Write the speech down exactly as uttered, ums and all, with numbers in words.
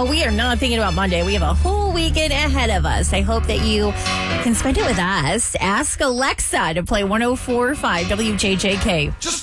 Oh, we are not thinking about Monday. We have a whole weekend ahead of us. I hope that you can spend it with us. Ask Alexa to play one oh four point five W J J K. Just